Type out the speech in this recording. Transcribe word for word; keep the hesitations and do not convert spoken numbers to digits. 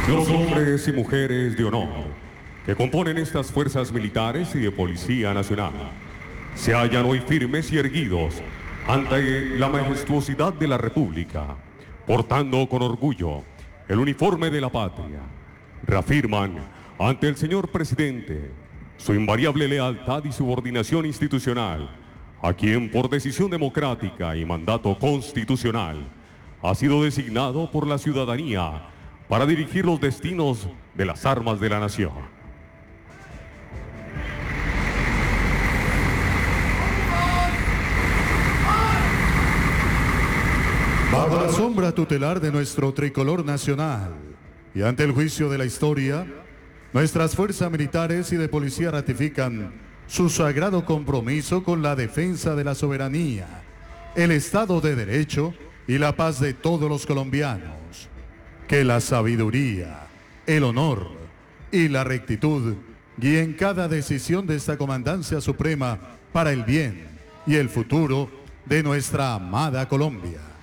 Los hombres y mujeres de honor que componen estas fuerzas militares y de Policía Nacional se hallan hoy firmes y erguidos ante la majestuosidad de la República, portando con orgullo el uniforme de la patria. Reafirman ante el señor presidente su invariable lealtad y subordinación institucional, a quien por decisión democrática y mandato constitucional ha sido designado por la ciudadanía para dirigir los destinos de las armas de la nación. Bajo la sombra tutelar de nuestro tricolor nacional y ante el juicio de la historia, nuestras fuerzas militares y de policía ratifican su sagrado compromiso con la defensa de la soberanía, el Estado de Derecho y la paz de todos los colombianos. Que la sabiduría, el honor y la rectitud guíen cada decisión de esta Comandancia Suprema para el bien y el futuro de nuestra amada Colombia.